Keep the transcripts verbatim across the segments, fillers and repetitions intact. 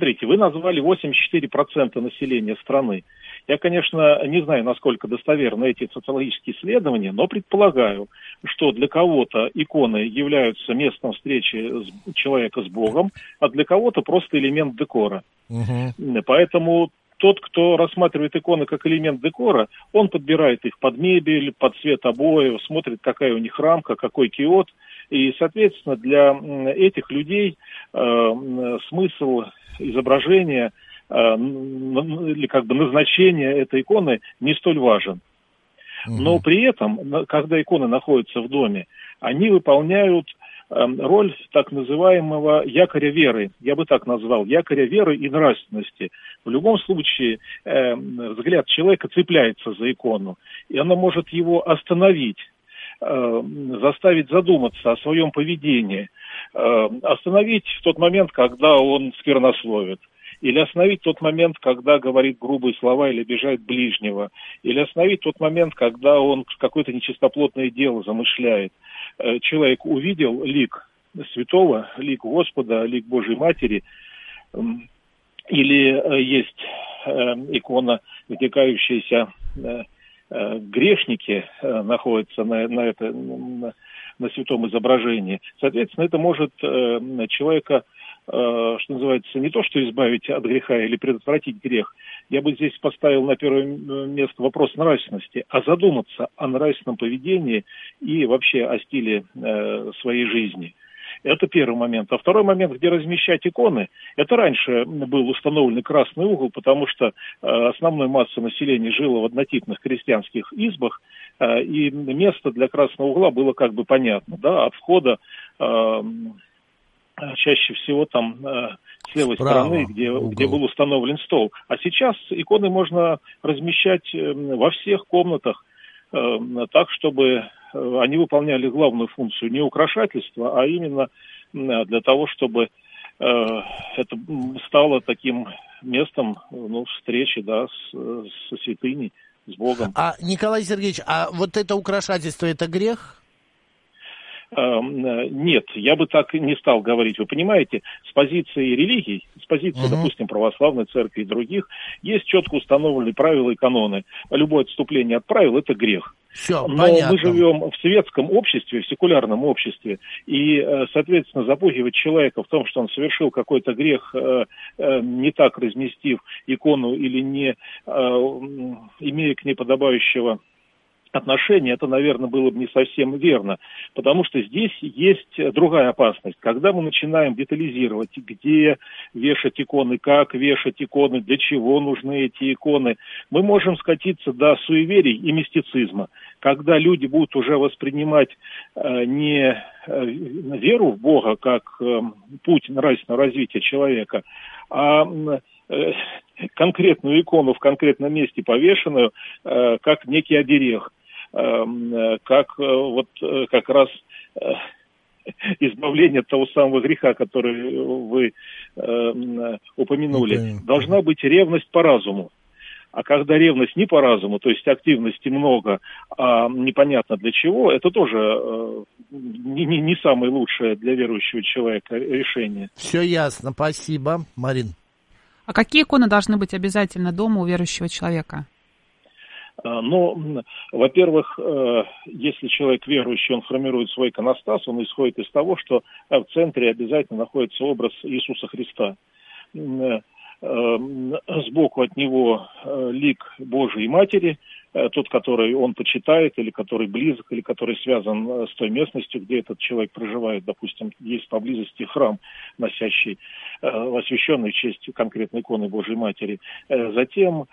смотрите, вы назвали восемьдесят четыре процента населения страны. Я, конечно, не знаю, насколько достоверны эти социологические исследования, но предполагаю, что для кого-то иконы являются местом встречи человека с Богом, а для кого-то просто элемент декора. Угу. Поэтому тот, кто рассматривает иконы как элемент декора, он подбирает их под мебель, под цвет обоев, смотрит, какая у них рамка, какой киот. И, соответственно, для этих людей э, смысл изображения э, или как бы назначение этой иконы не столь важен. Но при этом, когда иконы находятся в доме, они выполняют э, роль так называемого якоря веры. Я бы так назвал, якоря веры и нравственности. В любом случае э, взгляд человека цепляется за икону, и она может его остановить, заставить задуматься о своем поведении, остановить в тот момент, когда он сквернословит, или остановить тот момент, когда говорит грубые слова или обижает ближнего, или остановить тот момент, когда он какое-то нечистоплотное дело замышляет. Человек увидел лик святого, лик Господа, лик Божьей Матери, или есть икона, где кающаяся грешники э, находятся на, на, это, на, на святом изображении. Соответственно, это может э, человека, э, что называется, не то что избавить от греха или предотвратить грех. Я бы здесь поставил на первое место вопрос нравственности, а задуматься о нравственном поведении и вообще о стиле э, своей жизни. Это первый момент. А второй момент, где размещать иконы, это раньше был установлен красный угол, потому что э, основная масса населения жила в однотипных крестьянских избах, э, и место для красного угла было как бы понятно, да, от входа э, чаще всего там э, с левой Справа стороны, где, где был установлен стол. А сейчас иконы можно размещать э, во всех комнатах, э, так, чтобы они выполняли главную функцию не украшательства, а именно для того, чтобы э, это стало таким местом, ну, встречи, да, с, со святыней, с Богом. А, Николай Сергеевич, а вот это украшательство, это грех? Нет, я бы так не стал говорить. Вы понимаете, с позиции религий, с позиции, uh-huh. допустим, православной церкви и других, есть четко установленные правила и каноны. Любое отступление от правил – это грех. Все, Но понятно. мы живем в светском обществе, в секулярном обществе, и, соответственно, запугивать человека в том, что он совершил какой-то грех, не так разместив икону или не имея к ней подобающего отношения, это, наверное, было бы не совсем верно, потому что здесь есть другая опасность. Когда мы начинаем детализировать, где вешать иконы, как вешать иконы, для чего нужны эти иконы, мы можем скатиться до суеверий и мистицизма. Когда люди будут уже воспринимать э, не э, веру в Бога как э, путь нравственного развития человека, а э, конкретную икону в конкретном месте повешенную э, как некий оберег, как вот как раз избавление от того самого греха, который вы э, упомянули. Okay. Должна быть ревность по разуму. А когда ревность не по разуму, то есть активности много, а непонятно для чего, это тоже э, не, не, не самое лучшее для верующего человека решение. Все ясно, спасибо. Марин. А какие иконы должны быть обязательно дома у верующего человека? Ну, во-первых, если человек верующий, он формирует свой иконостас, он исходит из того, что в центре обязательно находится образ Иисуса Христа. Сбоку от него лик Божией Матери, тот, который он почитает, или который близок, или который связан с той местностью, где этот человек проживает. Допустим, есть поблизости храм, носящий, освященный в честь конкретной иконы Божией Матери. Затем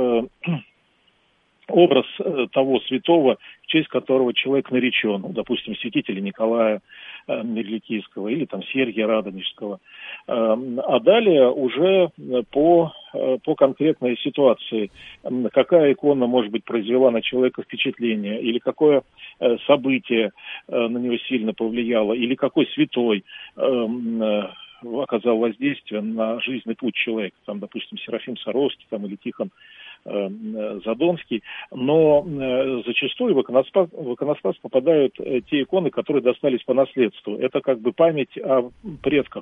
образ того святого, в честь которого человек наречен, допустим, святителя Николая э, Мирликийского или там Сергия Радонежского. Э, а далее уже по, э, по конкретной ситуации, э, какая икона, может быть, произвела на человека впечатление, или какое э, событие э, на него сильно повлияло, или какой святой э, э, оказал воздействие на жизненный путь человека, там, допустим, Серафим Саровский там, или Тихон Задонский, но зачастую в иконостас, в иконостас попадают те иконы, которые достались по наследству. Это как бы память о предках.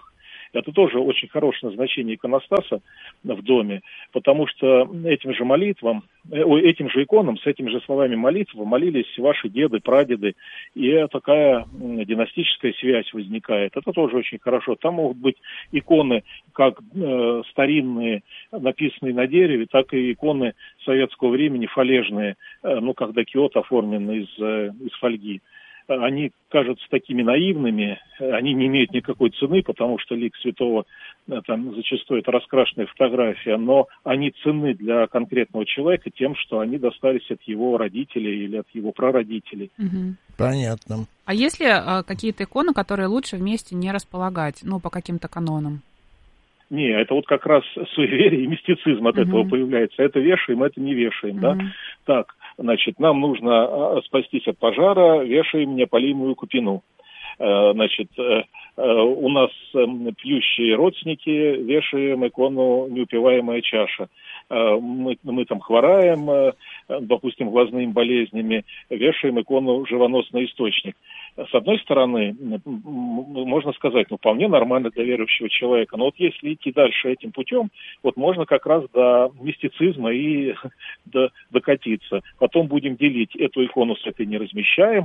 Это тоже очень хорошее назначение иконостаса в доме, потому что этим же молитвам, этим же иконам, с этими же словами молитвы молились ваши деды, прадеды, и такая династическая связь возникает. Это тоже очень хорошо. Там могут быть иконы как э, старинные, написанные на дереве, так и иконы советского времени, фалежные, э, ну, как дакиот, оформленный из, э, из фольги. Они кажутся такими наивными, они не имеют никакой цены, потому что лик святого, там зачастую это раскрашенная фотография, но они ценны для конкретного человека тем, что они достались от его родителей или от его прародителей. Угу. Понятно. А есть ли а, какие-то иконы, которые лучше вместе не располагать, ну, по каким-то канонам? Не, это вот как раз суеверие и мистицизм от uh-huh. этого появляется. Это вешаем, это не вешаем, uh-huh. да? Так, значит, нам нужно спастись от пожара, вешаем неопалимую купину. Значит, у нас пьющие родственники, вешаем икону «Неупиваемая чаша». Мы, мы там хвораем, допустим, глазными болезнями, вешаем икону «Живоносный источник». С одной стороны, можно сказать, ну, вполне нормально для верующего человека, но вот если идти дальше этим путем, вот можно как раз до мистицизма и до, докатиться. Потом будем делить, эту икону с этой не размещаем,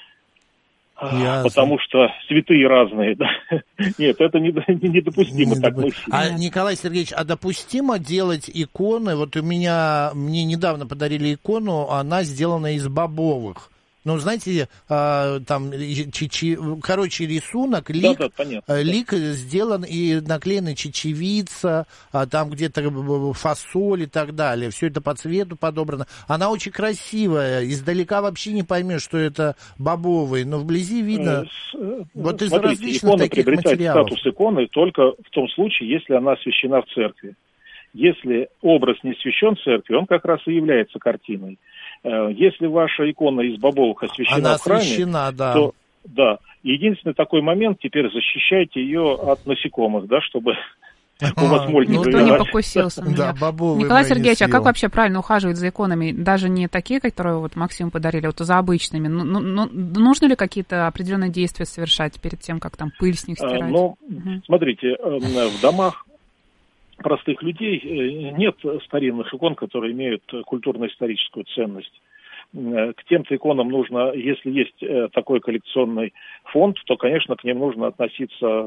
Ясно. Потому что святые разные, да. Нет, это недопустимо. Не так допу... А, Николай Сергеевич, а допустимо делать иконы? Вот у меня, мне недавно подарили икону, она сделана из бобовых. Ну, знаете, а, там, чечи... короче, рисунок, лик, да, да, понятно, лик да. сделан и наклеена чечевица, а, там где-то фасоль и так далее. Все это по цвету подобрано. Она очень красивая. Издалека вообще не поймешь, что это бобовый, но вблизи видно э, вот из смотрите, различных икона таких приобретает материалов. Статус иконы только в том случае, если она освящена в церкви. Если образ не освящен в церкви, он как раз и является картиной. Если ваша икона из бобовых освящена Она в храме, освящена, да. то да, единственный такой момент, теперь защищайте ее от насекомых, да, чтобы у вас моль не Никто не покусился. Да, бобовые. Николай Сергеевич, а как вообще правильно ухаживать за иконами? Даже не такие, которые вот Максиму подарили, вот за обычными. Ну, ну, нужно ли какие-то определенные действия совершать перед тем, как там пыль с них стирать? Ну, смотрите, в домах простых людей нет старинных икон, которые имеют культурно-историческую ценность. К тем-то иконам нужно, если есть такой коллекционный фонд, то, конечно, к ним нужно относиться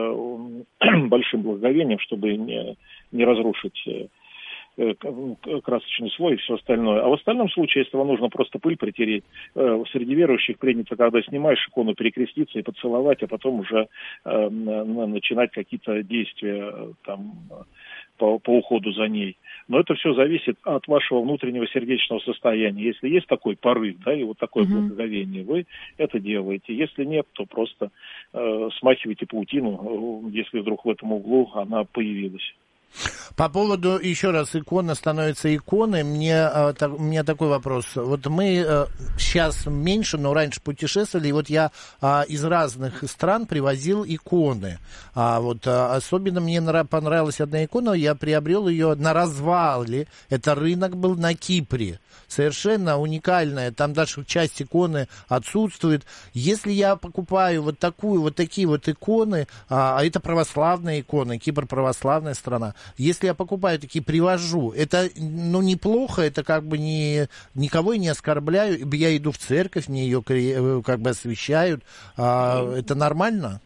с большим благоговением, чтобы не, не разрушить красочный слой и все остальное. А в остальном случае, если вам нужно просто пыль притереть, среди верующих принято, когда снимаешь икону, перекреститься и поцеловать, а потом уже начинать какие-то действия там, по, по уходу за ней. Но это все зависит от вашего внутреннего сердечного состояния. Если есть такой порыв, да, и вот такое mm-hmm. благоговение, вы это делаете. Если нет, то просто э, смахивайте паутину, если вдруг в этом углу она появилась. По поводу, еще раз, икона становится иконой, мне, так, у меня такой вопрос. Вот мы сейчас меньше, но раньше путешествовали, и вот я а, из разных стран привозил иконы. А, вот, а, особенно мне понравилась одна икона, я приобрел ее на развале. Это рынок был на Кипре. Совершенно уникальная, там даже часть иконы отсутствует. Если я покупаю вот такую, вот такие вот иконы, а, а это православные иконы, Кипр православная страна, если я покупаю такие, привожу, это, ну, неплохо, это как бы не, никого я не оскорбляю, я иду в церковь, мне ее как бы освящают, а, это нормально?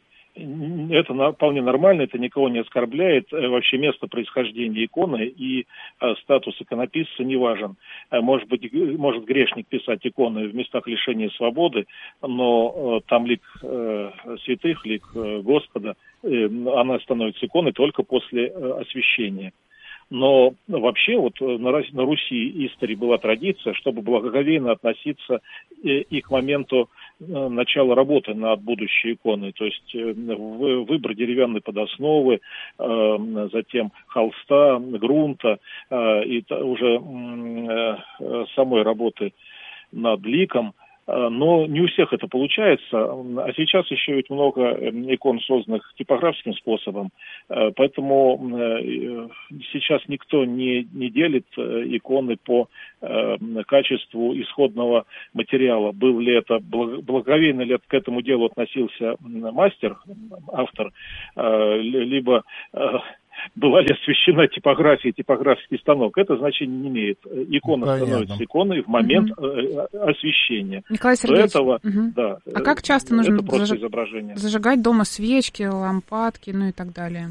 Это вполне нормально, это никого не оскорбляет. Вообще место происхождения иконы и а, статус иконописца не важен. Может быть, может грешник писать иконы в местах лишения свободы, но а, там лик а, святых, лик а, Господа, а, она становится иконой только после а, освящения. Но вообще вот на Руси истории была традиция, чтобы благоговейно относиться и к моменту начала работы над будущей иконой. То есть выбор деревянной подосновы, затем холста, грунта и уже самой работы над ликом Но не у всех это получается. А сейчас еще ведь много икон созданных типографским способом. Поэтому сейчас никто не, не делит иконы по качеству исходного материала. Был ли это, благоговейно ли к этому делу относился мастер, автор, либо была ли освещена типография, типографский станок, это значение не имеет. Икона Понятно. становится иконой в момент угу. освещения. Николай Сергеевич, До этого, угу. да, а как часто нужно это просто заж... изображение. зажигать дома свечки, лампадки, ну и так далее?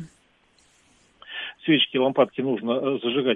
Свечки, лампадки нужно зажигать,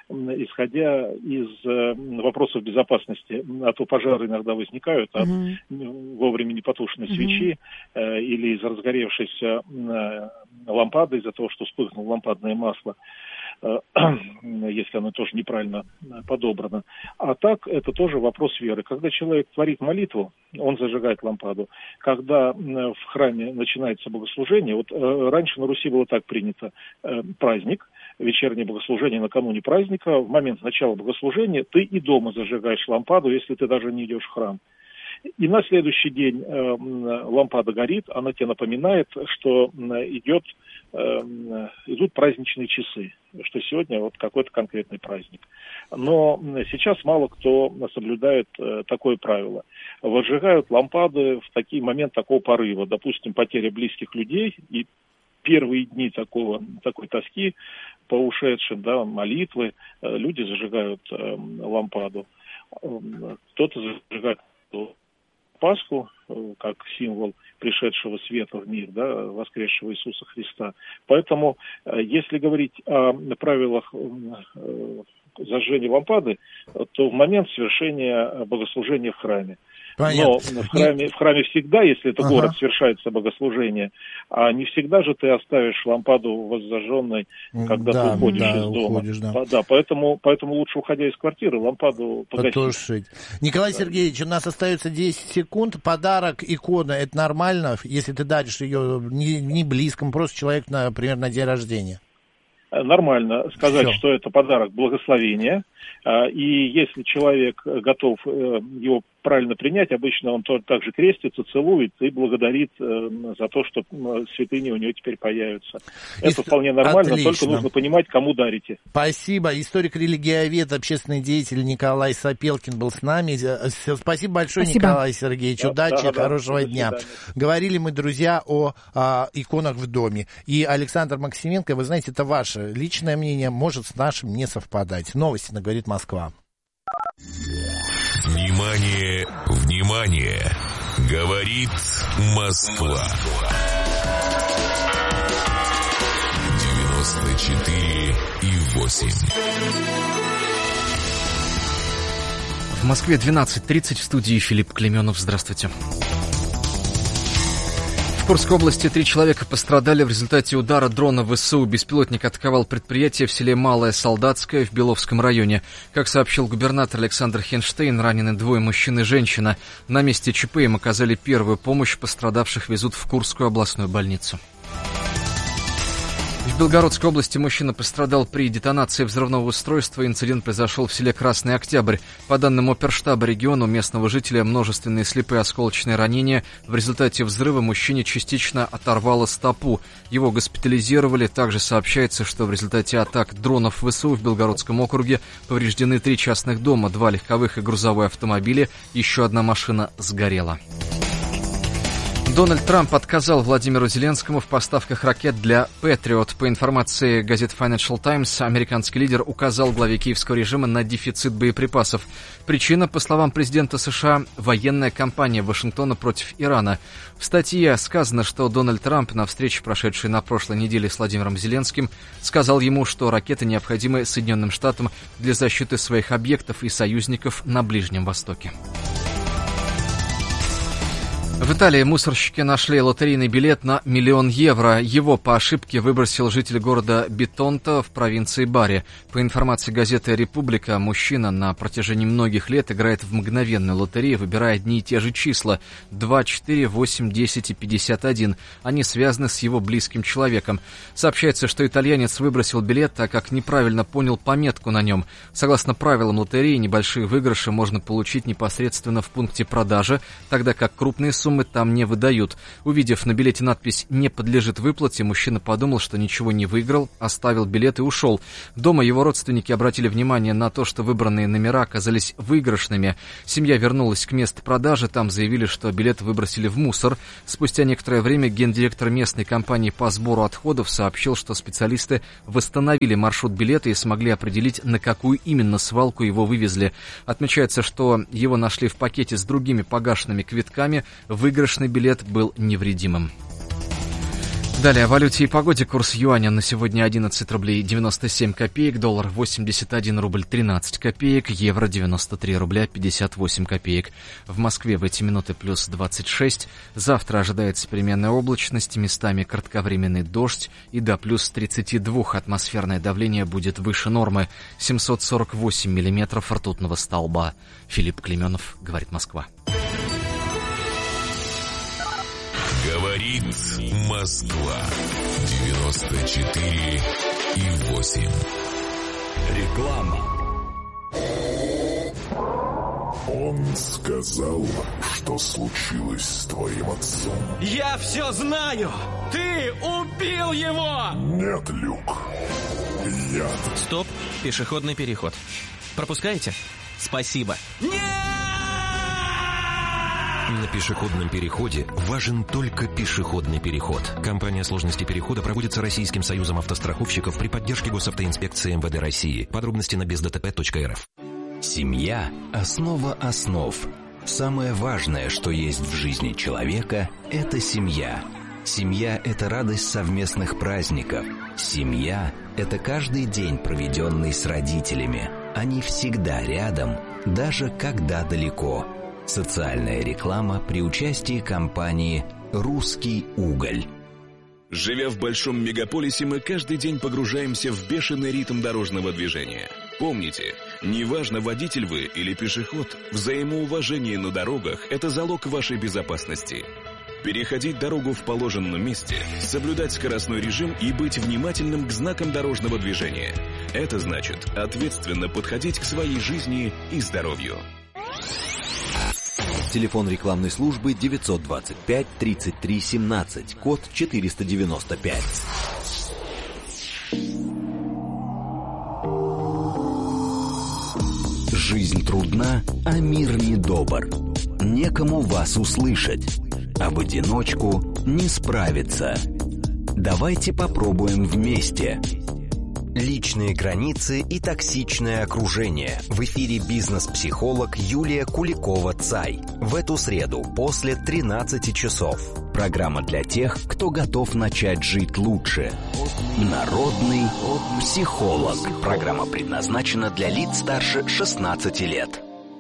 исходя из э, вопросов безопасности. А то пожары иногда возникают от uh-huh. вовремя непотушенной uh-huh. свечи э, или из разгоревшейся э, лампады, из-за того, что вспыхнуло лампадное масло, э, если оно тоже неправильно подобрано. А так, это тоже вопрос веры. Когда человек творит молитву, он зажигает лампаду. Когда э, в храме начинается богослужение, вот э, раньше на Руси было так принято, э, праздник, вечернее богослужение накануне праздника, в момент начала богослужения ты и дома зажигаешь лампаду, если ты даже не идешь в храм. И на следующий день э, лампада горит, она тебе напоминает, что идет, э, идут праздничные часы, что сегодня вот какой-то конкретный праздник. Но сейчас мало кто соблюдает э, такое правило. Возжигают лампады в такие моменты такого порыва, допустим, потеря близких людей, и первые дни такого, такой тоски по ушедшим, да, молитвы, люди зажигают э, лампаду. Кто-то зажигает Пасху, э, как символ пришедшего света в мир, да, воскресшего Иисуса Христа. Поэтому, э, если говорить о правилах э, зажжения лампады, то в момент совершения богослужения в храме. Понятно. Но в храме, в храме всегда, если это ага. город, совершается богослужение, а не всегда же ты оставишь лампаду воззажженной, когда да, ты уходишь да, из дома. Уходишь, да. Да, поэтому, поэтому лучше, уходя из квартиры, лампаду погасить. Потушить. Николай да. Сергеевич, у нас остается десять секунд. Подарок, икона, это нормально, если ты даришь ее не, не близкому, просто человеку, например, на день рождения? Нормально сказать, Все. что это подарок благословения. И если человек готов его правильно принять, обычно он также крестится, целует и благодарит за то, что святыни у него теперь появятся. И это вполне нормально, отлично. Только нужно понимать, кому дарите. Спасибо. Историк-религиовед, общественный деятель Николай Сапелкин был с нами. Спасибо большое, Спасибо. Николай Сергеевич. Да, Удачи, да, хорошего да, дня. Говорили мы, друзья, о а, иконах в доме. И Александр Максименко, вы знаете, это ваше личное мнение, может с нашим не совпадать. Новости на «Говорит Москва». Внимание, внимание! Говорит Москва. девяносто четыре и восемь. В Москве двенадцать тридцать, в студии Филипп Клеменов. Здравствуйте. В Курской области три человека пострадали в результате удара дрона ВСУ. Беспилотник атаковал предприятие в селе Малое Солдатское в Беловском районе. Как сообщил губернатор Александр Хенштейн, ранены двое мужчин и женщина. На месте ЧП им оказали первую помощь, пострадавших везут в Курскую областную больницу. В Белгородской области мужчина пострадал при детонации взрывного устройства. Инцидент произошел в селе Красный Октябрь. По данным оперштаба региона, у местного жителя множественные слепые осколочные ранения. В результате взрыва мужчине частично оторвало стопу. Его госпитализировали. Также сообщается, что в результате атак дронов ВСУ в Белгородском округе повреждены три частных дома, два легковых и грузовые автомобиля, еще одна машина сгорела. Дональд Трамп отказал Владимиру Зеленскому в поставках ракет для Патриот. По информации газет Financial Times, американский лидер указал главе киевского режима на дефицит боеприпасов. Причина, по словам президента США, военная кампания Вашингтона против Ирана. В статье сказано, что Дональд Трамп на встрече, прошедшей на прошлой неделе с Владимиром Зеленским, сказал ему, что ракеты необходимы Соединенным Штатам для защиты своих объектов и союзников на Ближнем Востоке. В Италии мусорщики нашли лотерейный билет на миллион евро. Его по ошибке выбросил житель города Битонто в провинции Бари. По информации газеты «Република», мужчина на протяжении многих лет играет в мгновенную лотерею, выбирая одни и те же числа – два, четыре, восемь, десять и пятьдесят один. Они связаны с его близким человеком. Сообщается, что итальянец выбросил билет, так как неправильно понял пометку на нем. Согласно правилам лотереи, небольшие выигрыши можно получить непосредственно в пункте продажи, тогда как крупные суммы там не выдают. Увидев на билете надпись «Не подлежит выплате», мужчина подумал, что ничего не выиграл, оставил билет и ушел. Дома его родственники обратили внимание на то, что выбранные номера оказались выигрышными. Семья вернулась к месту продажи, там заявили, что билет выбросили в мусор. Спустя некоторое время гендиректор местной компании по сбору отходов сообщил, что специалисты восстановили маршрут билета и смогли определить, на какую именно свалку его вывезли. Отмечается, что его нашли в пакете с другими погашенными квитками. Выигрышный билет был невредимым. Далее о валюте и погоде. Курс юаня на сегодня одиннадцать рублей девяносто семь копеек, доллар восемьдесят один рубль тринадцать копеек, евро девяносто три рубля пятьдесят восемь копеек. В Москве в эти минуты плюс двадцать шесть. Завтра ожидается переменная облачность, местами кратковременный дождь и до плюс тридцать два. Атмосферное давление будет выше нормы. семьсот сорок восемь миллиметров ртутного столба. Филипп Клеменов, говорит Москва. Говорит Москва. девяносто четыре и восемь. Реклама. Он сказал, что случилось с твоим отцом. Я все знаю! Ты убил его! Нет, Люк. Я... Стоп, пешеходный переход. Пропускаете? Спасибо. Нет! На пешеходном переходе важен только пешеходный переход. Компания сложности перехода проводится Российским союзом автостраховщиков при поддержке госавтоинспекции эм вэ дэ России. Подробности на без дэ тэ пэ точка эр эф. Семья – основа основ. Самое важное, что есть в жизни человека – это семья. Семья – это радость совместных праздников. Семья – это каждый день, проведенный с родителями. Они всегда рядом, даже когда далеко. Социальная реклама при участии компании «Русский уголь». Живя в большом мегаполисе, мы каждый день погружаемся в бешеный ритм дорожного движения. Помните, неважно, водитель вы или пешеход, взаимоуважение на дорогах – это залог вашей безопасности. Переходить дорогу в положенном месте, соблюдать скоростной режим и быть внимательным к знакам дорожного движения. Это значит ответственно подходить к своей жизни и здоровью. Телефон рекламной службы девятьсот двадцать пять тридцать три семнадцать, код четыреста девяносто пять. Жизнь трудна, а мир недобр. Некому вас услышать, а в одиночку не справиться. Давайте попробуем вместе. Личные границы и токсичное окружение. В эфире бизнес-психолог Юлия Куликова-Цай. В эту среду после тринадцати часов. Программа для тех, кто готов начать жить лучше. Народный психолог. Программа предназначена для лиц старше шестнадцати лет.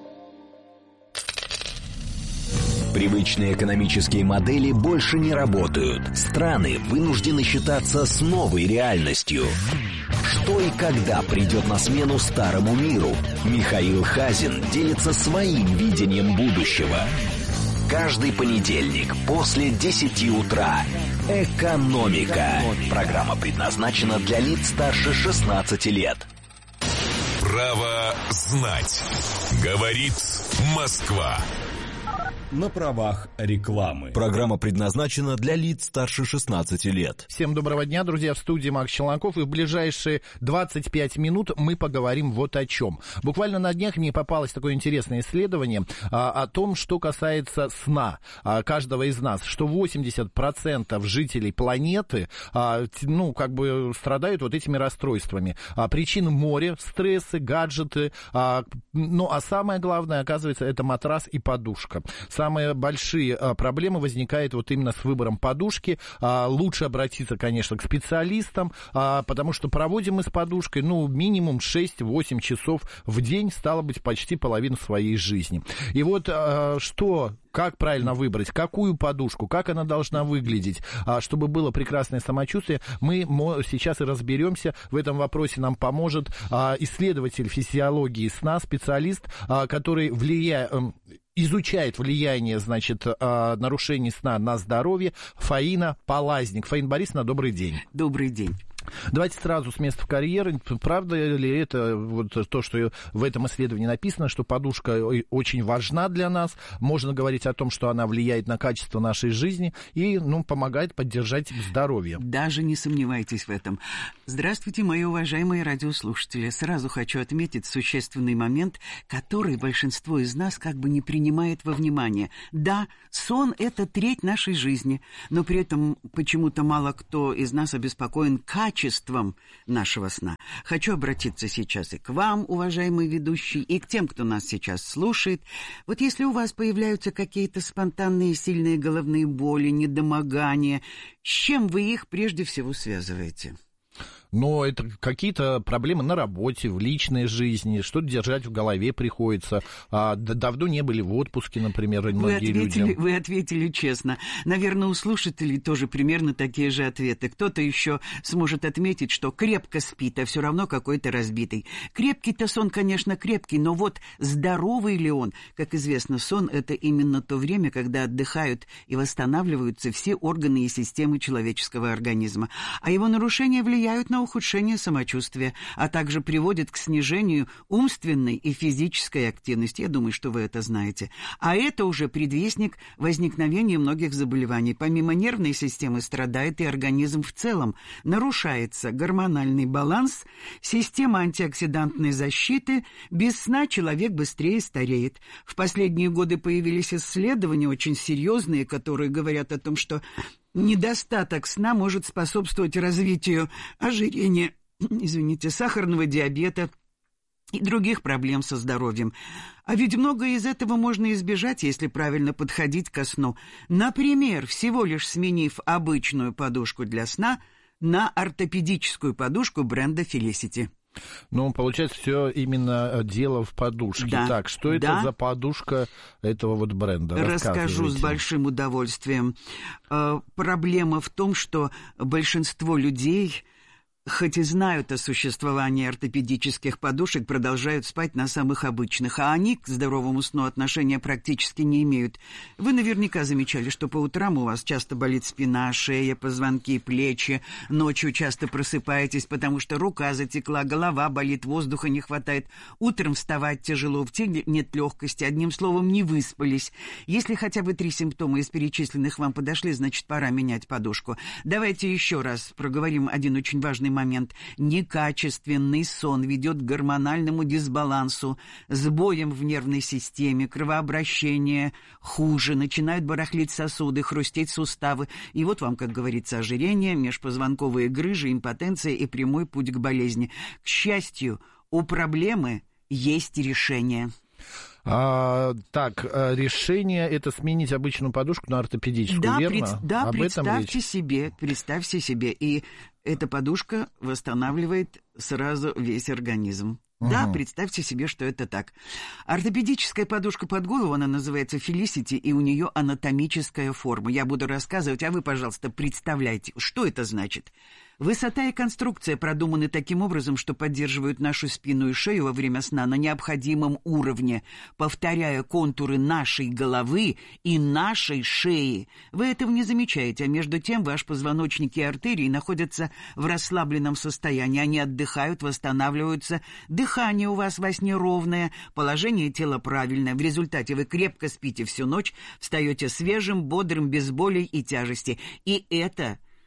Привычные экономические модели больше не работают. Страны вынуждены считаться с новой реальностью. Что и когда придет на смену старому миру? Михаил Хазин делится своим видением будущего. Каждый понедельник после десяти утра. Экономика. Программа предназначена для лиц старше шестнадцати лет. Право знать. Говорит Москва. На правах рекламы. Программа предназначена для лиц старше шестнадцати лет. Всем доброго дня, друзья, в студии Макс Челноков, и в ближайшие двадцать пять минут мы поговорим вот о чем. Буквально на днях мне попалось такое интересное исследование а, о том, что касается сна а, каждого из нас, что восемьдесят процентов жителей планеты, а, ну, как бы страдают вот этими расстройствами. А, причин море, стрессы, гаджеты, а, ну, а самое главное, оказывается, это матрас и подушка. самые большие а, проблемы возникают вот именно с выбором подушки. А, лучше обратиться, конечно, к специалистам, а, потому что проводим мы с подушкой, ну, минимум шесть-восемь часов в день, стало быть, почти половину своей жизни. И вот а, что... Как правильно выбрать, какую подушку, как она должна выглядеть, чтобы было прекрасное самочувствие, мы сейчас и разберемся. В этом вопросе нам поможет исследователь физиологии сна, специалист, который влияет... изучает влияние, значит, нарушений сна на здоровье, Фаина Полазник. Фаина Борисовна, добрый день. Добрый день. Давайте сразу с места в карьер. Правда ли это вот то, что в этом исследовании написано, что подушка очень важна для нас? Можно говорить о том, что она влияет на качество нашей жизни и, ну, помогает поддержать здоровье. Даже не сомневайтесь в этом. Здравствуйте, мои уважаемые радиослушатели. Сразу хочу отметить существенный момент, который большинство из нас как бы не принимает во внимание. Да, сон – это треть нашей жизни, но при этом почему-то мало кто из нас обеспокоен качеством качеством нашего сна. Хочу обратиться сейчас и к вам, уважаемые ведущие, и к тем, кто нас сейчас слушает. Вот если у вас появляются какие-то спонтанные сильные головные боли, недомогания, с чем вы их прежде всего связываете? Но это какие-то проблемы на работе, в личной жизни, что-то держать в голове приходится. А, давно не были в отпуске, например, многие вы ответили, люди. Вы ответили честно. Наверное, у слушателей тоже примерно такие же ответы. Кто-то еще сможет отметить, что крепко спит, а все равно какой-то разбитый. Крепкий-то сон, конечно, крепкий, но вот здоровый ли он? Как известно, сон – это именно то время, когда отдыхают и восстанавливаются все органы и системы человеческого организма. А его нарушения влияют на ухудшение самочувствия, а также приводит к снижению умственной и физической активности. Я думаю, что вы это знаете. А это уже предвестник возникновения многих заболеваний. Помимо нервной системы страдает и организм в целом. Нарушается гормональный баланс, система антиоксидантной защиты. Без сна человек быстрее стареет. В последние годы появились исследования очень серьезные, которые говорят о том, что недостаток сна может способствовать развитию ожирения, извините, сахарного диабета и других проблем со здоровьем. А ведь многое из этого можно избежать, если правильно подходить ко сну. Например, всего лишь сменив обычную подушку для сна на ортопедическую подушку бренда Felicity. Ну, получается, все именно дело в подушке. Да. Так, что это да. за подушка этого вот бренда? Расскажу с большим удовольствием. Э, проблема в том, что большинство людей, хоть и знают о существовании ортопедических подушек, продолжают спать на самых обычных, а они к здоровому сну отношения практически не имеют. Вы наверняка замечали, что по утрам у вас часто болит спина, шея, позвонки, плечи, ночью часто просыпаетесь, потому что рука затекла, голова болит, воздуха не хватает, утром вставать тяжело, в теле нет легкости, одним словом, не выспались. Если хотя бы три симптома из перечисленных вам подошли, значит, пора менять подушку. Давайте еще раз проговорим один очень важный момент. Некачественный сон ведет к гормональному дисбалансу, сбоям в нервной системе, кровообращение хуже, начинают барахлить сосуды, хрустеть суставы. И вот вам, как говорится, ожирение, межпозвонковые грыжи, импотенция и прямой путь к болезни. К счастью, у проблемы есть решение. А, так, решение это сменить обычную подушку на ортопедическую, да, верно? Пред, да, Об представьте этом себе, представьте себе, и эта подушка восстанавливает сразу весь организм. Угу. Да, представьте себе, что это так. Ортопедическая подушка под голову, она называется Felicity, и у нее анатомическая форма. Я буду рассказывать, а вы, пожалуйста, представляйте, что это значит. Высота и конструкция продуманы таким образом, что поддерживают нашу спину и шею во время сна на необходимом уровне, повторяя контуры нашей головы и нашей шеи. Вы этого не замечаете, а между тем ваш позвоночник и артерии находятся в расслабленном состоянии. Они отдыхают, восстанавливаются, дыхание у вас во сне ровное, положение тела правильное. В результате вы крепко спите всю ночь, встаете свежим, бодрым, без болей и тяжести. И это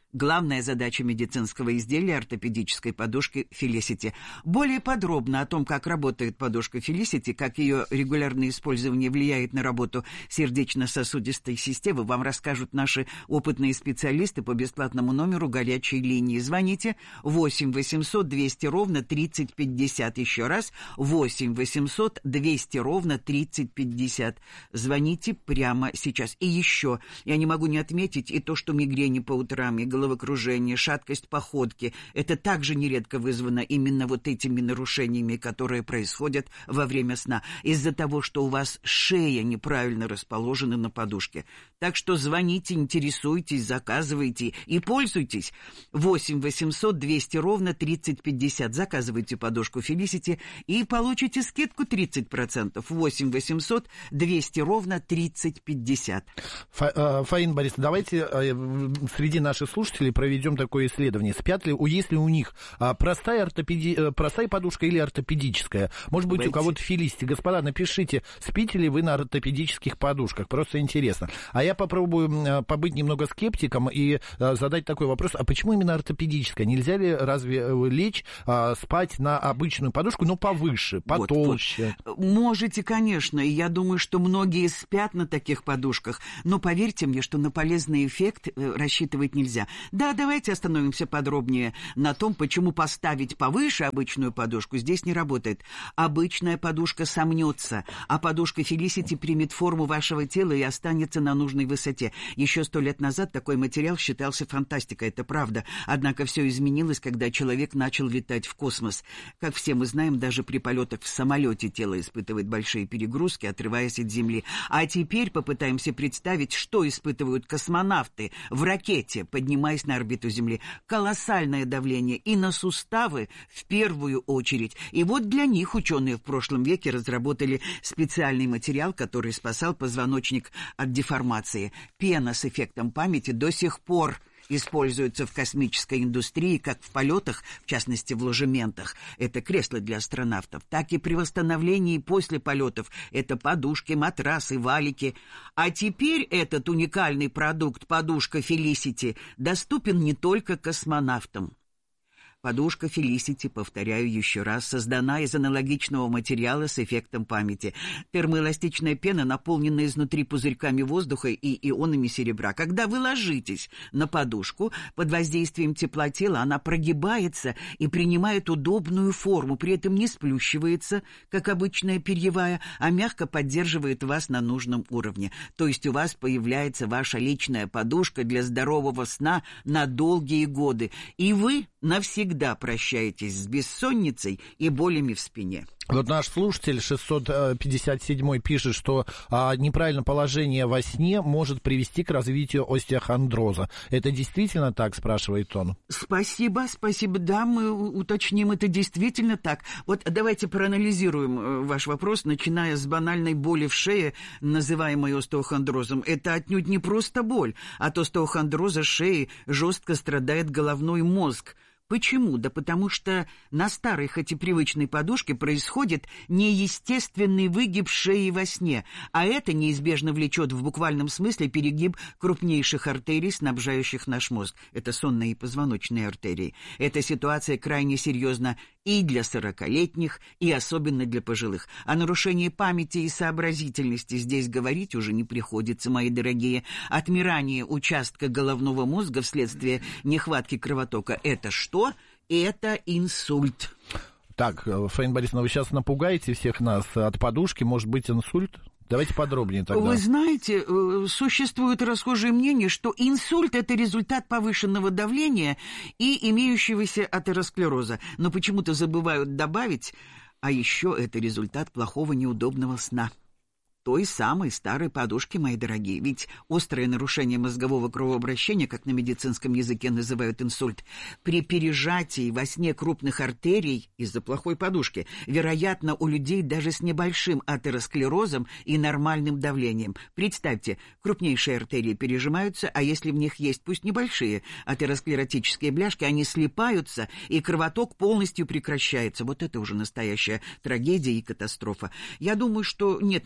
Главная задача медицинского изделия – ортопедической подушки Felicity. Более подробно о том, как работает подушка Felicity, как ее регулярное использование влияет на работу сердечно-сосудистой системы, вам расскажут наши опытные специалисты по бесплатному номеру горячей линии. Звоните восемь восемьсот двести ровно тридцать пятьдесят. Еще раз, восемь восемьсот двести ровно тридцать пятьдесят. Звоните прямо сейчас. И еще, я не могу не отметить и то, что мигрени по утрам, и головокружение, шаткость походки, это также нередко вызвано именно вот этими нарушениями, которые происходят во время сна, из-за того, что у вас шея неправильно расположена на подушке. Так что звоните, интересуйтесь, заказывайте и пользуйтесь. восемь восемьсот двести ровно тридцать пятьдесят. Заказывайте подушку Felicity и получите скидку тридцать процентов. восемь восемьсот двести ровно тридцать пятьдесят. Фа, Фаина Борисовна, давайте среди наших слушателей проведем такое исследование. Спят ли, есть ли у них простая, ортопеди, простая подушка или ортопедическая? Может быть, Давайте. У кого-то Felicity. Господа, напишите, спите ли вы на ортопедических подушках? Просто интересно. А я попробую побыть немного скептиком и задать такой вопрос. А почему именно ортопедическая? Нельзя ли разве лечь, спать на обычную подушку, но повыше, потолще? Вот, вот. Можете, конечно. И я думаю, что многие спят на таких подушках. Но поверьте мне, что на полезный эффект рассчитывать нельзя. Да, давайте остановимся подробнее на том, почему поставить повыше обычную подушку здесь не работает. Обычная подушка сомнется, а подушка Felicity примет форму вашего тела и останется на нужной высоте. Еще сто лет назад такой материал считался фантастикой, это правда. Однако все изменилось, когда человек начал летать в космос. Как все мы знаем, даже при полетах в самолете тело испытывает большие перегрузки, отрываясь от Земли. А теперь попытаемся представить, что испытывают космонавты в ракете, поднимаясь на орбиту Земли. Колоссальное давление и на суставы в первую очередь. И вот для них ученые в прошлом веке разработали специальный материал, который спасал позвоночник от деформации. Пена с эффектом памяти до сих пор используются в космической индустрии, как в полетах, в частности в ложементах. Это кресла для астронавтов, так и при восстановлении после полетов. Это подушки, матрасы, валики. А теперь этот уникальный продукт, подушка Felicity, доступен не только космонавтам. Подушка Felicity, повторяю еще раз, создана из аналогичного материала с эффектом памяти. Термоэластичная пена наполнена изнутри пузырьками воздуха и ионами серебра. Когда вы ложитесь на подушку, под воздействием тепла тела она прогибается и принимает удобную форму, при этом не сплющивается, как обычная перьевая, а мягко поддерживает вас на нужном уровне. То есть у вас появляется ваша личная подушка для здорового сна на долгие годы. И вы навсегда прощаетесь с бессонницей и болями в спине. Вот наш слушатель шестьсот пятьдесят семь пишет, что а, неправильное положение во сне может привести к развитию остеохондроза. Это действительно так, спрашивает он? Спасибо, спасибо. Да, мы уточним, это действительно так. Вот давайте проанализируем ваш вопрос, начиная с банальной боли в шее, называемой остеохондрозом. Это отнюдь не просто боль. От остеохондроза шеи жестко страдает головной мозг. Почему? Да потому что на старой, хоть и привычной подушке происходит неестественный выгиб шеи во сне, а это неизбежно влечет в буквальном смысле перегиб крупнейших артерий, снабжающих наш мозг. Это сонные и позвоночные артерии. Эта ситуация крайне серьезна и для сорокалетних, и особенно для пожилых. О нарушении памяти и сообразительности здесь говорить уже не приходится, мои дорогие. Отмирание участка головного мозга вследствие нехватки кровотока – это что? Это инсульт. Так, Фаина Борисовна, вы сейчас напугаете всех нас от подушки, может быть инсульт? Давайте подробнее тогда. Вы знаете, существует расхожее мнение, что инсульт – это результат повышенного давления и имеющегося атеросклероза. Но почему-то забывают добавить, а еще это результат плохого неудобного сна. Той самой старой подушки, мои дорогие. Ведь острое нарушение мозгового кровообращения, как на медицинском языке называют инсульт, при пережатии во сне крупных артерий из-за плохой подушки, вероятно, у людей даже с небольшим атеросклерозом и нормальным давлением. Представьте, крупнейшие артерии пережимаются, а если в них есть, пусть небольшие, атеросклеротические бляшки, они слипаются, и кровоток полностью прекращается. Вот это уже настоящая трагедия и катастрофа. Я думаю, что нет необходимости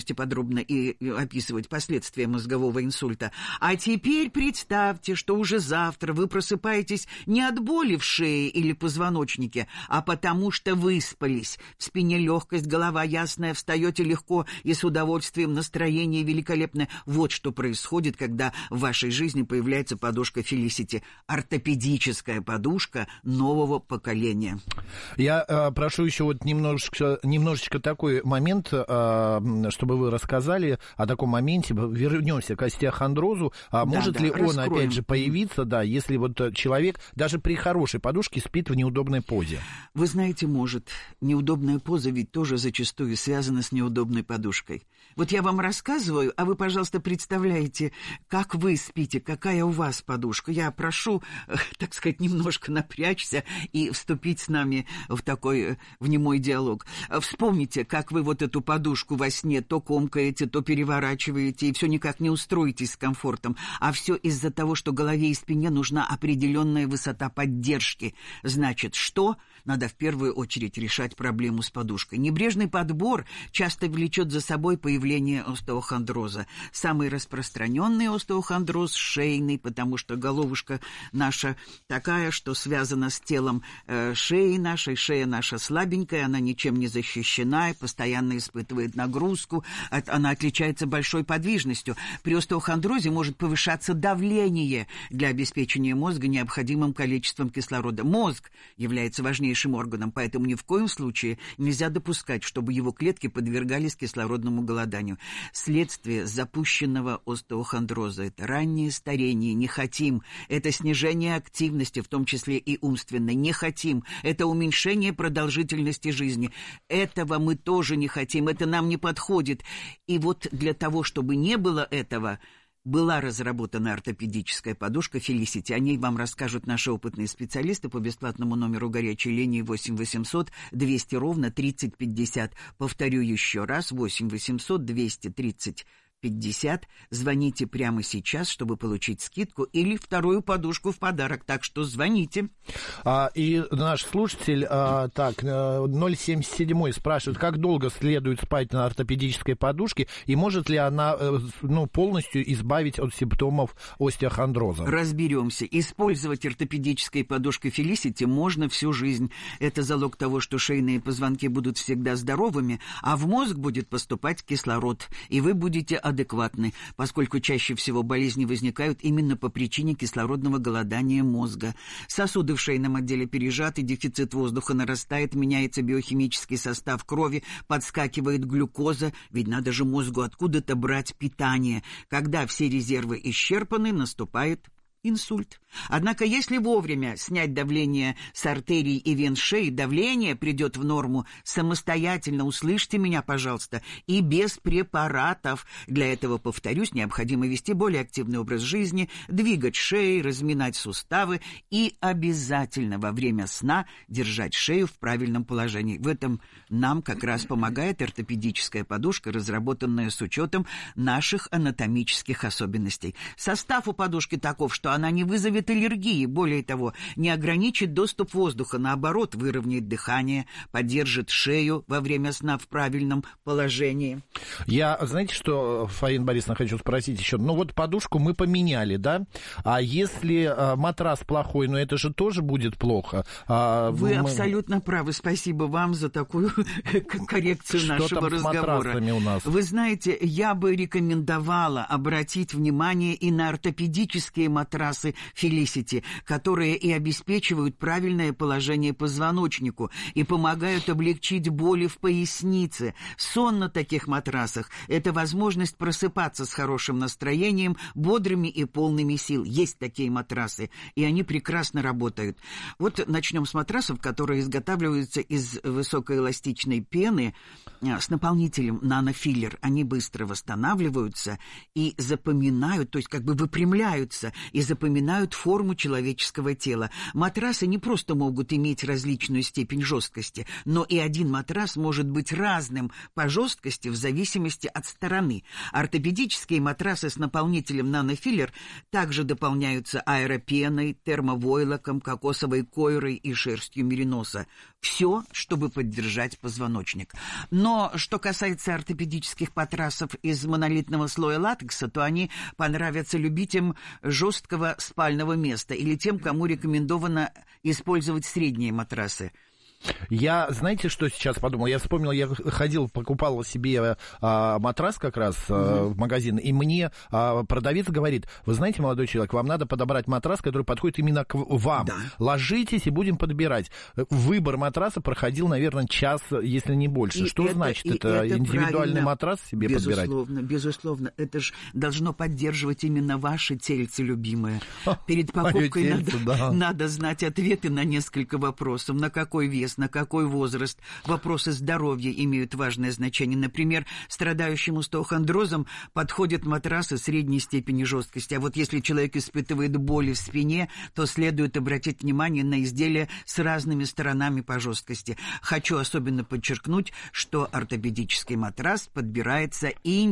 можете подробно и описывать последствия мозгового инсульта. А теперь представьте, что уже завтра вы просыпаетесь не от боли в шее или позвоночнике, а потому что выспались. В спине легкость, голова ясная, встаете легко и с удовольствием, настроение великолепное. Вот что происходит, когда в вашей жизни появляется подушка Felicity. Ортопедическая подушка нового поколения. Я э, прошу еще вот немножечко, немножечко такой момент, э, чтобы вы рассказали о таком моменте. Вернемся к остеохондрозу. А да, может да, ли раскроем. Он, опять же, появиться, да, если вот человек даже при хорошей подушке спит в неудобной позе? Вы знаете, может. Неудобная поза ведь тоже зачастую связана с неудобной подушкой. Вот я вам рассказываю, а вы, пожалуйста, представляете, как вы спите, какая у вас подушка. Я прошу, так сказать, немножко напрячься и вступить с нами в такой, в немой диалог. Вспомните, как вы вот эту подушку во сне то комкаете, то переворачиваете, и все никак не устроитесь с комфортом. А все из-за того, что голове и спине нужна определенная высота поддержки. Значит, что? Надо в первую очередь решать проблему с подушкой. Небрежный подбор часто влечет за собой появление остеохондроза. Самый распространенный остеохондроз – шейный, потому что головушка наша такая, что связана с телом э, шеи нашей. Шея наша слабенькая, она ничем не защищена, постоянно испытывает нагрузку. Она отличается большой подвижностью. При остеохондрозе может повышаться давление для обеспечения мозга необходимым количеством кислорода. Мозг является важнейшим органом, поэтому ни в коем случае нельзя допускать, чтобы его клетки подвергались кислородному голоданию. Следствие запущенного остеохондроза – это раннее старение. Не хотим. Это снижение активности, в том числе и умственной. Не хотим. Это уменьшение продолжительности жизни. Этого мы тоже не хотим. Это нам не подходит. И вот для того, чтобы не было этого, была разработана ортопедическая подушка Felicity. О ней вам расскажут наши опытные специалисты по бесплатному номеру горячей линии восемь восемьсот двести ровно тридцать пятьдесят. Повторю еще раз, восемь восемьсот двести тридцать пятьдесят. Звоните прямо сейчас, чтобы получить скидку или вторую подушку в подарок. Так что звоните. А, и наш слушатель, а, так, ноль семьдесят семь спрашивает, как долго следует спать на ортопедической подушке и может ли она, ну, полностью избавить от симптомов остеохондроза? Разберемся. Использовать ортопедической подушкой Felicity можно всю жизнь. Это залог того, что шейные позвонки будут всегда здоровыми, а в мозг будет поступать кислород, и вы будете адекватны, поскольку чаще всего болезни возникают именно по причине кислородного голодания мозга. Сосуды в шейном отделе пережаты, дефицит воздуха нарастает, меняется биохимический состав крови, подскакивает глюкоза, ведь надо же мозгу откуда-то брать питание. Когда все резервы исчерпаны, наступает инсульт. Однако, если вовремя снять давление с артерий и вен шеи, давление придет в норму самостоятельно, услышьте меня, пожалуйста, и без препаратов. Для этого, повторюсь, необходимо вести более активный образ жизни, двигать шеей, разминать суставы и обязательно во время сна держать шею в правильном положении. В этом нам как раз помогает ортопедическая подушка, разработанная с учетом наших анатомических особенностей. Состав у подушки таков, что она не вызовет аллергии, более того, не ограничит доступ воздуха, наоборот, выровняет дыхание, поддержит шею во время сна в правильном положении. Я, знаете, что, Фаина Борисовна, хочу спросить еще, ну вот подушку мы поменяли, да, а если а, матрас плохой, ну это же тоже будет плохо. А, Вы мы... абсолютно правы, спасибо вам за такую коррекцию что нашего там с разговора. матрасами у нас? Вы знаете, я бы рекомендовала обратить внимание и на ортопедические матрасы Felicity, которые и обеспечивают правильное положение позвоночнику и помогают облегчить боли в пояснице. Сон на таких матрасах – это возможность просыпаться с хорошим настроением, бодрыми и полными сил. Есть такие матрасы, и они прекрасно работают. Вот начнем с матрасов, которые изготавливаются из высокоэластичной пены с наполнителем нанофиллер. Они быстро восстанавливаются и запоминают, то есть как бы выпрямляются и запоминают форму человеческого тела. Матрасы не просто могут иметь различную степень жесткости, но и один матрас может быть разным по жесткости в зависимости от стороны. Ортопедические матрасы с наполнителем нанофиллер также дополняются аэропеной, термовойлоком, кокосовой койрой и шерстью мериноса. Все, чтобы поддержать позвоночник. Но что касается ортопедических матрасов из монолитного слоя латекса, то они понравятся любителям жесткого спального места или тем, кому рекомендовано использовать средние матрасы. Я, знаете, что сейчас подумал? Я вспомнил, я ходил, покупал себе а, матрас как раз а, в магазин, и мне а, продавец говорит: вы знаете, молодой человек, вам надо подобрать матрас, который подходит именно к вам. Да. Ложитесь и будем подбирать. Выбор матраса проходил, наверное, час, если не больше. И что это, значит это? это индивидуальный матрас себе безусловно, подбирать? Безусловно, безусловно. Это же должно поддерживать именно ваше тельце, любимое. Перед покупкой тельце, надо, да. надо знать ответы на несколько вопросов. На какой вес, на какой возраст. Вопросы здоровья имеют важное значение. Например, страдающему остеохондрозом подходят матрасы средней степени жесткости. А вот если человек испытывает боли в спине, то следует обратить внимание на изделия с разными сторонами по жесткости. Хочу особенно подчеркнуть, что ортопедический матрас подбирается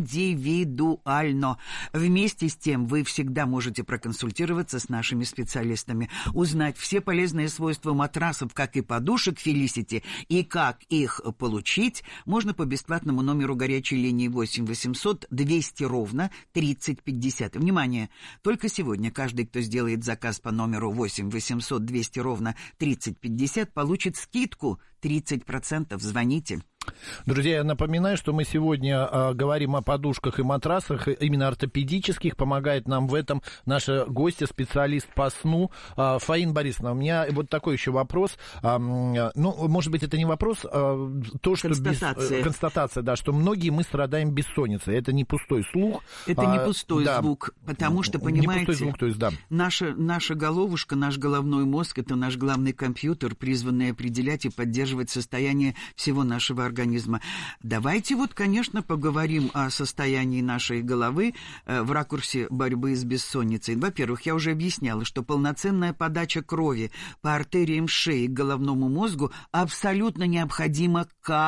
индивидуально. Вместе с тем вы всегда можете проконсультироваться с нашими специалистами, узнать все полезные свойства матрасов, как и подушек Felicity, и как их получить, можно по бесплатному номеру горячей линии восемь восемьсот двести ровно тридцать пятьдесят. Внимание! Только сегодня каждый, кто сделает заказ по номеру восемь восемьсот двести ровно тридцать пятьдесят, получит скидку тридцать процентов. Звоните. Друзья, я напоминаю, что мы сегодня а, говорим о подушках и матрасах, именно ортопедических. Помогает нам в этом наша гостья, специалист по сну а, Фаина Борисовна. У меня вот такой еще вопрос. А, ну, может быть, это не вопрос, а то, что констатация. Без, констатация, да, что многие мы страдаем бессонницей. Это не пустой слух. Это а, не пустой да, звук, потому что, понимаете, не пустой звук, то есть, да. наша, наша головушка, наш головной мозг — это наш главный компьютер, призванный определять и поддерживать состояние всего нашего организма. организма. Давайте вот, конечно, поговорим о состоянии нашей головы э, в ракурсе борьбы с бессонницей. Во-первых, я уже объясняла, что полноценная подача крови по артериям шеи к головному мозгу абсолютно необходима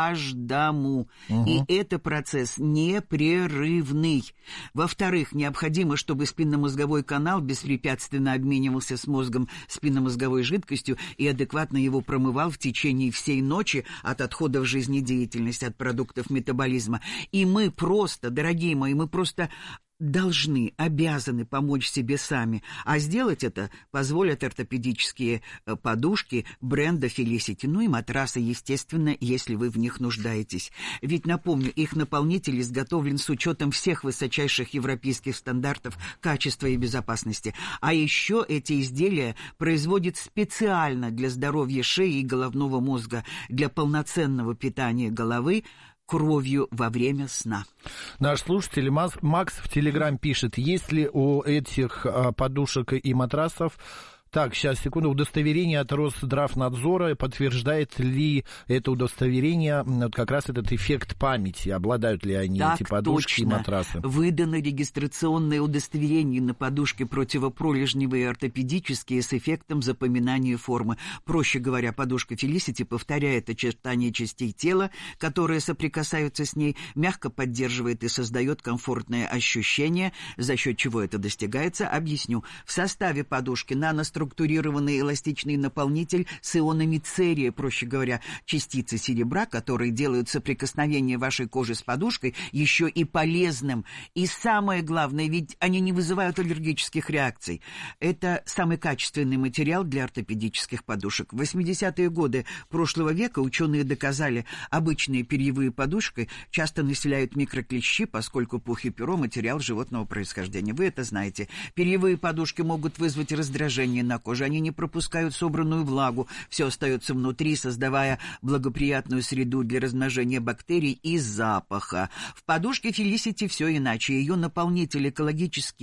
каждому. Угу. И это процесс непрерывный. Во-вторых, необходимо, чтобы спинномозговой канал беспрепятственно обменивался с мозгом спинномозговой жидкостью и адекватно его промывал в течение всей ночи от отходов жизнедеятельности, от продуктов метаболизма. И мы просто, дорогие мои, мы просто должны, обязаны помочь себе сами. А сделать это позволят ортопедические подушки бренда Felicity. Ну и матрасы, естественно, если вы в них нуждаетесь. Ведь, напомню, их наполнитель изготовлен с учетом всех высочайших европейских стандартов качества и безопасности. А еще эти изделия производят специально для здоровья шеи и головного мозга, для полноценного питания головы кровью во время сна. Наш слушатель Макс в Телеграм пишет: есть ли у этих а, подушек и матрасов, так, сейчас, секунду, удостоверение от Росздравнадзора, подтверждает ли это удостоверение вот как раз этот эффект памяти, обладают ли они, так, эти подушки точно. И матрасы? Выдано регистрационное удостоверение на подушки противопролежневые ортопедические с эффектом запоминания формы. Проще говоря, подушка Felicity повторяет очертания частей тела, которые соприкасаются с ней, мягко поддерживает и создает комфортное ощущение, за счет чего это достигается, объясню. В составе подушки наноструктурированный структурированный эластичный наполнитель с ионами церия, проще говоря, частицы серебра, которые делают соприкосновение вашей кожи с подушкой еще и полезным. И самое главное, ведь они не вызывают аллергических реакций. Это самый качественный материал для ортопедических подушек. В восьмидесятые годы прошлого века ученые доказали, обычные перьевые подушки часто населяют микроклещи, поскольку пух и перо — материал животного происхождения. Вы это знаете. Перьевые подушки могут вызвать раздражение на коже, они не пропускают собранную влагу, все остается внутри, создавая благоприятную среду для размножения бактерий и запаха. В подушке Felicity все иначе. Ее наполнитель экологический,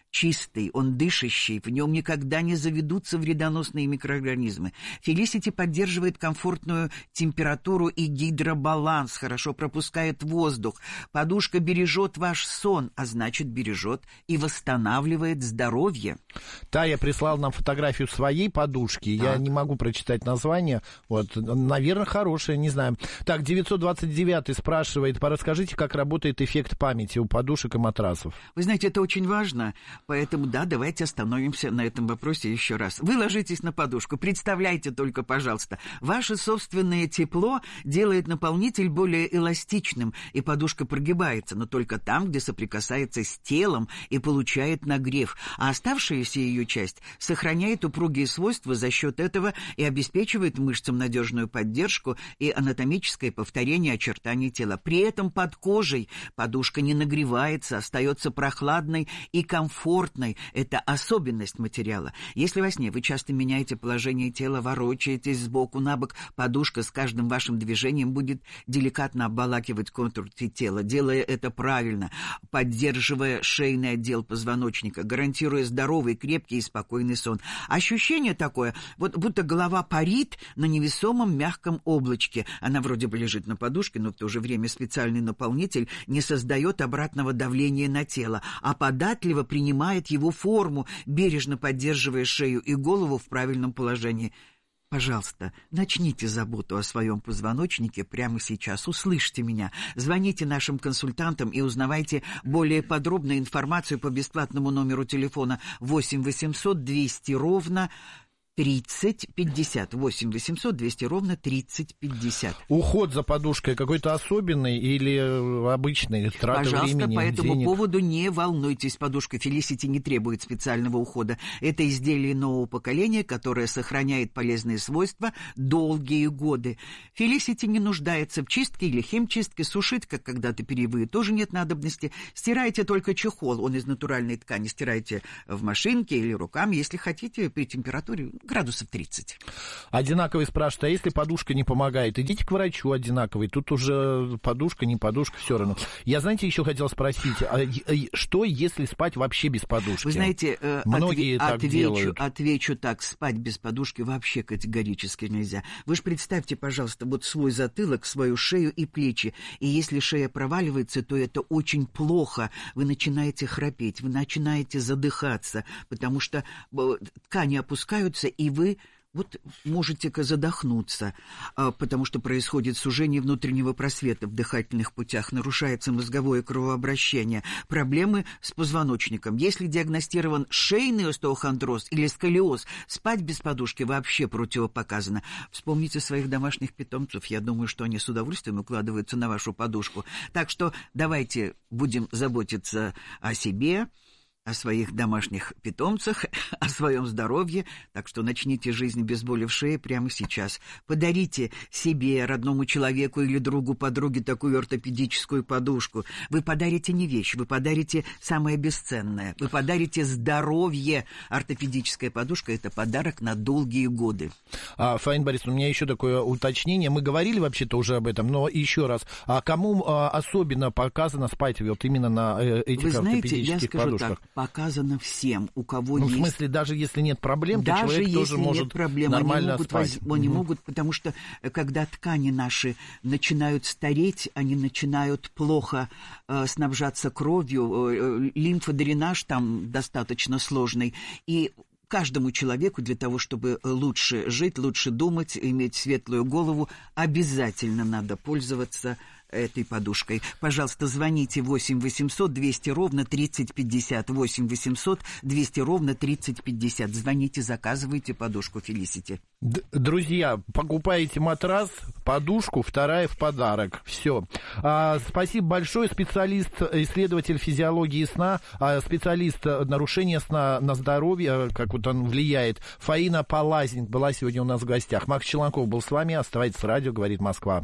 чистый, он дышащий, в нем никогда не заведутся вредоносные микроорганизмы. Felicity поддерживает комфортную температуру и гидробаланс, хорошо пропускает воздух. Подушка бережет ваш сон, а значит бережет и восстанавливает здоровье. Тая прислал нам фотографию своей подушки. Так. Я не могу прочитать название. Вот, наверное, хорошая, не знаю. Так, девятьсот двадцать девятый спрашивает, расскажите, как работает эффект памяти у подушек и матрасов. Вы знаете, это очень важно, поэтому, да, давайте остановимся на этом вопросе еще раз. Вы ложитесь на подушку, представляйте только, пожалуйста, ваше собственное тепло делает наполнитель более эластичным, и подушка прогибается, но только там, где соприкасается с телом и получает нагрев, а оставшаяся ее часть сохраняет упругие свойства за счет этого и обеспечивает мышцам надежную поддержку и анатомическое повторение очертаний тела. При этом под кожей подушка не нагревается, остается прохладной и комфортной. Это особенность материала. Если во сне вы часто меняете положение тела, ворочаетесь сбоку на бок, подушка с каждым вашим движением будет деликатно обволакивать контур тела, делая это правильно, поддерживая шейный отдел позвоночника, гарантируя здоровый, крепкий и спокойный сон. Ощущение такое, вот будто голова парит на невесомом мягком облачке. Она вроде бы лежит на подушке, но в то же время специальный наполнитель не создает обратного давления на тело, а податливо принимает его форму, бережно поддерживая шею и голову в правильном положении. Пожалуйста, начните заботу о своем позвоночнике прямо сейчас. Услышьте меня. Звоните нашим консультантам и узнавайте более подробную информацию по бесплатному номеру телефона восемь восемьсот двести ровно тридцать пятьдесят. восемь восемьсот двести ровно тридцать пятьдесят. Уход за подушкой какой-то особенный или обычный? Трата Пожалуйста, времени, по этому денег? поводу не волнуйтесь. Подушка Felicity не требует специального ухода. Это изделие нового поколения, которое сохраняет полезные свойства долгие годы. Felicity не нуждается в чистке или химчистке. Сушить, как когда-то перьевые, тоже нет надобности. Стирайте только чехол. Он из натуральной ткани. Стирайте в машинке или руками, если хотите, при температуре градусов тридцать. Одинаковый спрашивает, а если подушка не помогает, идите к врачу одинаковый. Тут уже подушка, не подушка, все равно. Я, знаете, еще хотел спросить, а, что если спать вообще без подушки? Вы знаете, многие отве- так отвечу, делают. Отвечу так, спать без подушки вообще категорически нельзя. Вы же представьте, пожалуйста, вот свой затылок, свою шею и плечи. И если шея проваливается, то это очень плохо. Вы начинаете храпеть, вы начинаете задыхаться, потому что ткани опускаются, и вы вот можете-ка задохнуться, потому что происходит сужение внутреннего просвета в дыхательных путях, нарушается мозговое кровообращение, проблемы с позвоночником. Если диагностирован шейный остеохондроз или сколиоз, спать без подушки вообще противопоказано. Вспомните своих домашних питомцев, я думаю, что они с удовольствием укладываются на вашу подушку. Так что давайте будем заботиться о себе, о своих домашних питомцах, о своем здоровье. Так что начните жизнь без боли в шее прямо сейчас. Подарите себе, родному человеку или другу, подруге такую ортопедическую подушку. Вы подарите не вещь, вы подарите самое бесценное. Вы подарите здоровье. Ортопедическая подушка – это подарок на долгие годы. А, Фаина Борисовна, у меня еще такое уточнение. Мы говорили вообще-то уже об этом, но еще раз. А кому а, особенно показано спать вот именно на э, этих вы знаете, ортопедических я скажу подушках? Так, показано всем, у кого ну, есть... в смысле, даже если нет проблем, даже то человек тоже может нет проблем, нормально они могут спать. Воз... Они угу. могут, потому что когда ткани наши начинают стареть, они начинают плохо э, снабжаться кровью, э, лимфодренаж там достаточно сложный, и каждому человеку для того, чтобы лучше жить, лучше думать, иметь светлую голову, обязательно надо пользоваться этой подушкой. Пожалуйста, звоните восемь восемьсот двести ровно тридцать пятьдесят. восемь восемьсот двести ровно тридцать пятьдесят. Звоните, заказывайте подушку Felicity. Д- друзья, покупаете матрас, подушку, вторая в подарок. Все. А, спасибо большое. Специалист, исследователь физиологии сна, а, специалист нарушения сна на здоровье, как вот он влияет. Фаина Палазин была сегодня у нас в гостях. Макс Челанков был с вами. Оставайтесь с радио, говорит Москва.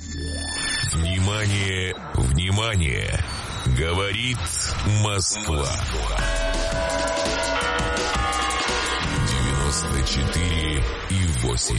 Внимание, внимание! Говорит Москва. девяносто четыре и восемь.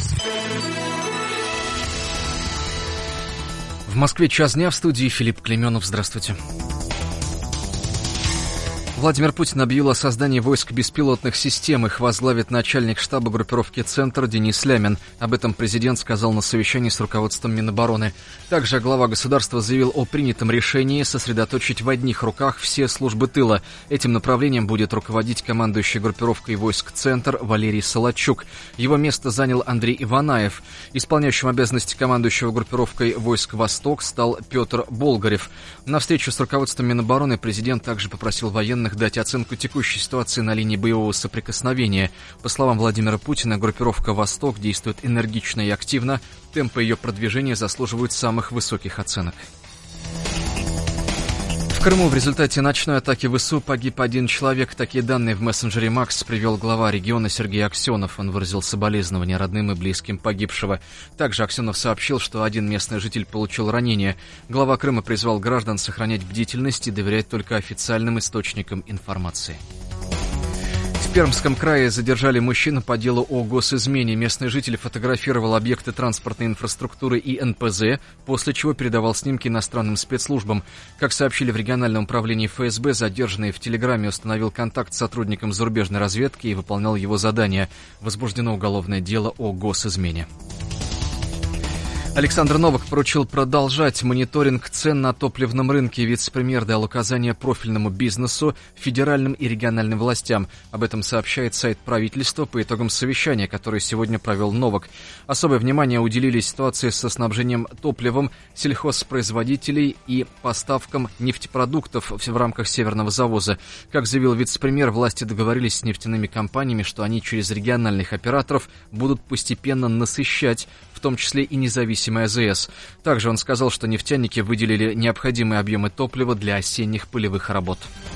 В Москве час дня, в студии Филипп Клейменов. Здравствуйте. Владимир Путин объявил о создании войск беспилотных систем. Их возглавит начальник штаба группировки «Центр» Денис Лямин. Об этом президент сказал на совещании с руководством Минобороны. Также глава государства заявил о принятом решении сосредоточить в одних руках все службы тыла. Этим направлением будет руководить командующий группировкой войск «Центр» Валерий Солодчук. Его место занял Андрей Иванаев. Исполняющим обязанности командующего группировкой войск «Восток» стал Петр Болгарев. На встречу с руководством Минобороны президент также попросил военных дать оценку текущей ситуации на линии боевого соприкосновения. По словам Владимира Путина, группировка «Восток» действует энергично и активно. Темпы ее продвижения заслуживают самых высоких оценок. В Крыму в результате ночной атаки ВСУ погиб один человек. Такие данные в мессенджере Макс привел глава региона Сергей Аксенов. Он выразил соболезнования родным и близким погибшего. Также Аксенов сообщил, что один местный житель получил ранение. Глава Крыма призвал граждан сохранять бдительность и доверять только официальным источникам информации. В Пермском крае задержали мужчину по делу о госизмене. Местный житель фотографировал объекты транспортной инфраструктуры и эн пэ зэ, после чего передавал снимки иностранным спецслужбам. Как сообщили в региональном управлении эф эс бэ, задержанный в Телеграме установил контакт с сотрудником зарубежной разведки и выполнял его задания. Возбуждено уголовное дело о госизмене. Александр Новак поручил продолжать мониторинг цен на топливном рынке. Вице-премьер дал указания профильному бизнесу, федеральным и региональным властям. Об этом сообщает сайт правительства по итогам совещания, которое сегодня провел Новак. Особое внимание уделили ситуации со снабжением топливом сельхозпроизводителей и поставкам нефтепродуктов в рамках Северного завоза. Как заявил вице-премьер, власти договорились с нефтяными компаниями, что они через региональных операторов будут постепенно насыщать, в том числе и независимые а зэ эс. Также он сказал, что нефтяники выделили необходимые объемы топлива для осенних полевых работ.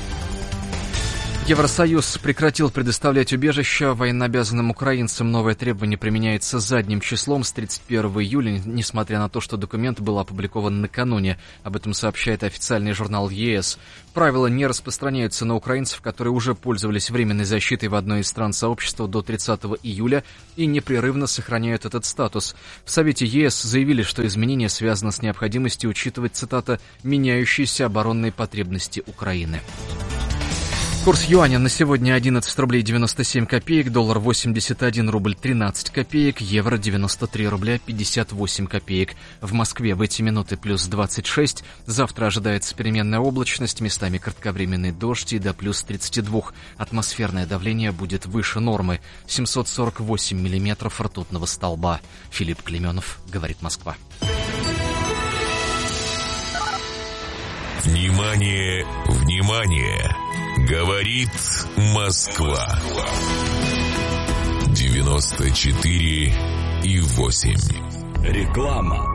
Евросоюз прекратил предоставлять убежища военнообязанным украинцам. Новое требование применяется задним числом с тридцать первого июля, несмотря на то, что документ был опубликован накануне. Об этом сообщает официальный журнал е эс. Правила не распространяются на украинцев, которые уже пользовались временной защитой в одной из стран сообщества до тридцатого июля и непрерывно сохраняют этот статус. В Совете е эс заявили, что изменение связано с необходимостью учитывать, цитата, «меняющиеся оборонные потребности Украины». Курс юаня на сегодня одиннадцать рублей девяносто семь копеек, доллар восемьдесят один рубль тринадцать копеек, евро девяносто три рубля пятьдесят восемь копеек. В Москве в эти минуты плюс двадцать шесть. Завтра ожидается переменная облачность, местами кратковременный дождь и до плюс тридцать два. Атмосферное давление будет выше нормы. семьсот сорок восемь миллиметров ртутного столба. Филипп Клеменов, говорит Москва. Внимание, внимание! Говорит Москва. девяносто четыре и восемь. Реклама.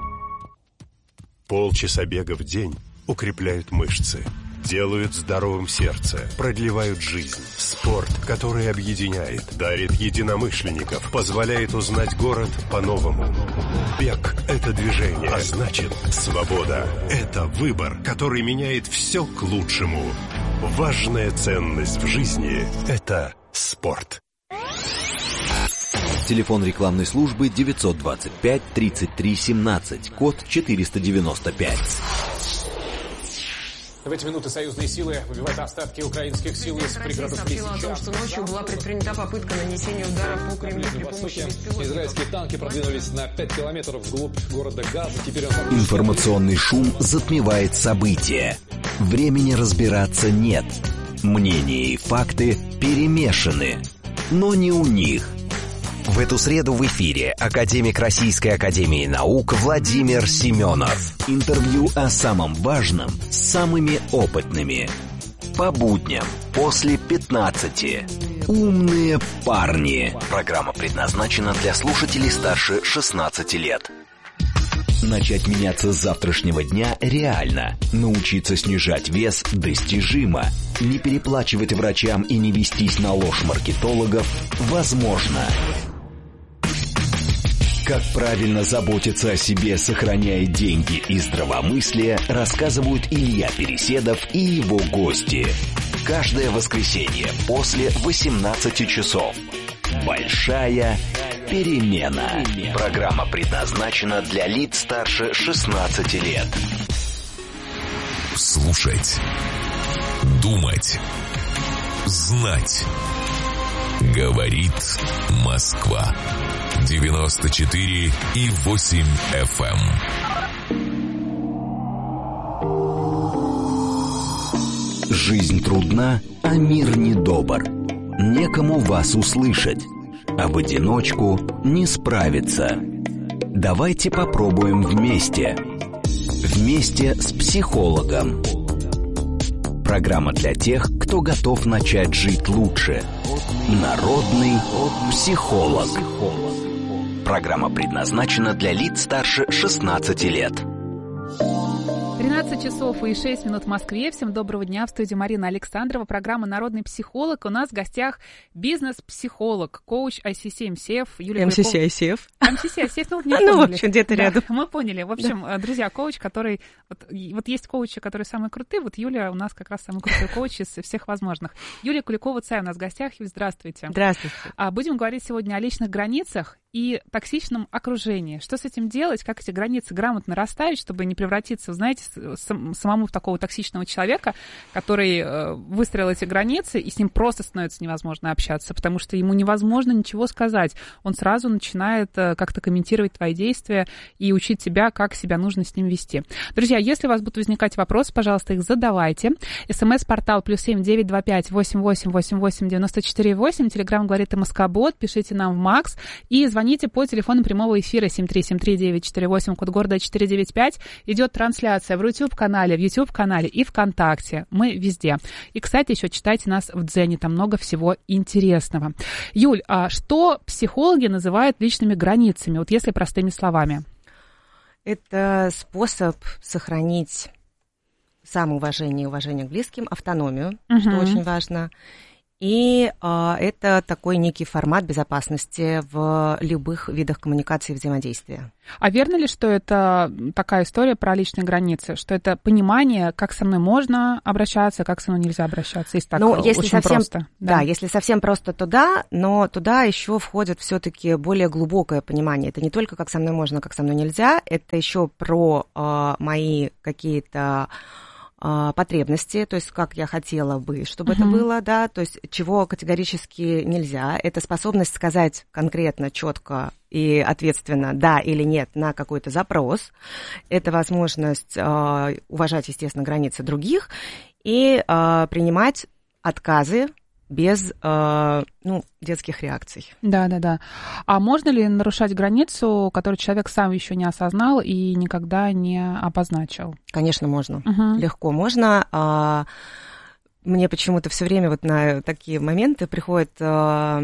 Полчаса бега в день укрепляют мышцы, делают здоровым сердце, продлевают жизнь. Спорт, который объединяет, дарит единомышленников, позволяет узнать город по-новому. Бег – это движение, а значит, свобода – это выбор, который меняет все к лучшему. Важная ценность в жизни – это спорт. Телефон рекламной службы девятьсот двадцать пять тридцать три семнадцать, код четыреста девяносто пять. В эти минуты союзные силы выбивают остатки украинских сил из пригородов Лисича. о том, что ночью была предпринята попытка нанесения удара по Кремлю при помощи беспилотников. Израильские танки продвинулись на пять километров вглубь города Газа. Теперь он... Информационный шум затмевает события. Времени разбираться нет. Мнения и факты перемешаны. Но не у них. В эту среду в эфире академик Российской академии наук Владимир Семенов. Интервью о самом важном с самыми опытными. По будням после пятнадцати. Умные парни. Программа предназначена для слушателей старше шестнадцати лет. Начать меняться с завтрашнего дня реально. Научиться снижать вес достижимо. Не переплачивать врачам и не вестись на ложь маркетологов возможно. Как правильно заботиться о себе, сохраняя деньги и здравомыслие, рассказывают Илья Переседов и его гости. Каждое воскресенье после восемнадцати часов. Большая перемена. Программа предназначена для лиц старше шестнадцати лет. Слушать думать, знать. Говорит Москва. девяносто четыре и восемь эф эм. Жизнь трудна, а мир недобр. Некому вас услышать, а в одиночку не справиться. Давайте попробуем вместе. Вместе с психологом. Программа для тех, кто готов начать жить лучше. Народный психолог. Программа предназначена для лиц старше шестнадцати лет. тринадцать часов и шесть минут в Москве. Всем доброго дня. В студии Марина Александрова. Программа «Народный психолог». У нас в гостях бизнес-психолог, коуч ай си си эм си эф Юлия эм си си ай си эф. эм си си ай си эф, ну, не Ну, поняли. в общем, где-то да, рядом. Мы поняли. В общем, да. Друзья, коуч, который... Вот, вот есть коучи, которые самые крутые. Вот Юлия у нас как раз самый крутой коуч из всех возможных. Юлия Куликова-Цай у нас в гостях. Юль, здравствуйте. Здравствуйте. А, будем говорить сегодня о личных границах и токсичном окружении. Что с этим делать? Как эти границы грамотно расставить, чтобы не превратиться, знаете, сам, самому в такого токсичного человека, который э, выстроил эти границы, и с ним просто становится невозможно общаться, потому что ему невозможно ничего сказать. Он сразу начинает э, как-то комментировать твои действия и учить тебя, как себя нужно с ним вести. Друзья, если у вас будут возникать вопросы, пожалуйста, их задавайте. СМС-портал плюс семь девять два пять восемь восемь восемь восемь девяносто четыре восемь. Телеграм говорит МСК-бот. Пишите нам в Макс и звоните. Звоните по телефону прямого эфира семь три семь три девять четыре восемь, код города четыре девять пять. Идет трансляция в Рутюб-канале, в Ютуб-канале и ВКонтакте. Мы везде. И, кстати, еще читайте нас в Дзене. Там много всего интересного. Юль, а что психологи называют личными границами? Вот если простыми словами. Это способ сохранить самоуважение и уважение к близким, автономию, угу. что очень важно. И э, это такой некий формат безопасности в любых видах коммуникации и взаимодействия. А верно ли, что это такая история про личные границы? Что это понимание, как со мной можно обращаться, как со мной нельзя обращаться? Если так ну, если очень совсем, просто. Да, да, если совсем просто, то да, но туда еще входит все-таки более глубокое понимание. Это не только как со мной можно, как со мной нельзя, это еще про э, мои какие-то потребности, то есть как я хотела бы, чтобы uh-huh. это было, да, то есть чего категорически нельзя. Это способность сказать конкретно, четко и ответственно да или нет на какой-то запрос. Это возможность э, уважать, естественно, границы других и э, принимать отказы без э, ну, детских реакций. Да, да, да. А можно ли нарушать границу, которую человек сам еще не осознал и никогда не обозначил? Конечно, можно. Uh-huh. Легко можно. А, мне почему-то все время вот на такие моменты приходит а,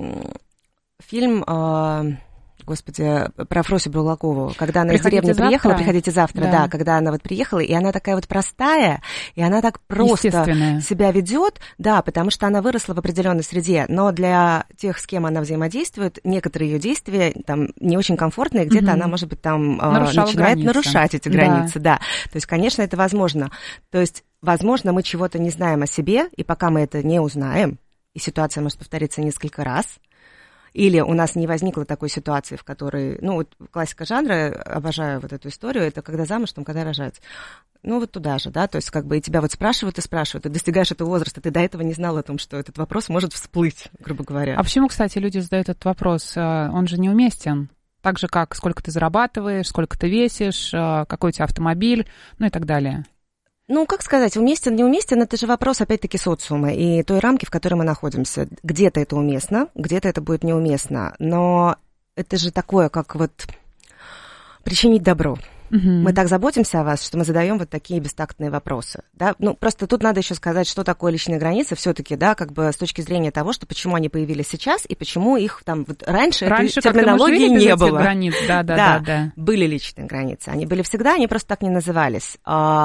фильм... А, Господи, про Фросю Бурлакову, когда она приходите из деревни завтра? приехала, приходите завтра, да. да, когда она вот приехала, и она такая вот простая, и она так просто себя ведет, да, потому что она выросла в определенной среде, но для тех, с кем она взаимодействует, некоторые ее действия там не очень комфортные, где-то угу. она, может быть, там Нарушала начинает границы. нарушать эти границы, да. да. То есть, конечно, это возможно. То есть, возможно, мы чего-то не знаем о себе, и пока мы это не узнаем, и ситуация может повториться несколько раз, или у нас не возникло такой ситуации, в которой... Ну, вот классика жанра, обожаю вот эту историю, это когда замуж, там, когда рожать. Ну, вот туда же, да, то есть как бы и тебя вот спрашивают и спрашивают, ты достигаешь этого возраста, ты до этого не знал о том, что этот вопрос может всплыть, грубо говоря. А почему, кстати, люди задают этот вопрос? Он же неуместен. Так же, как сколько ты зарабатываешь, сколько ты весишь, какой у тебя автомобиль, ну и так далее. Ну, как сказать, уместен, неуместен, это же вопрос, опять-таки, социума и той рамки, в которой мы находимся. Где-то это уместно, где-то это будет неуместно, но это же такое, как вот причинить добро. Угу. Мы так заботимся о вас, что мы задаем вот такие бестактные вопросы. Да? Ну, просто тут надо еще сказать, что такое личные границы все-таки, да, как бы с точки зрения того, что почему они появились сейчас и почему их там вот раньше, раньше этой терминологии не было. Границ. Да, да, да, да, да. Были личные границы. Они были всегда, они просто так не назывались.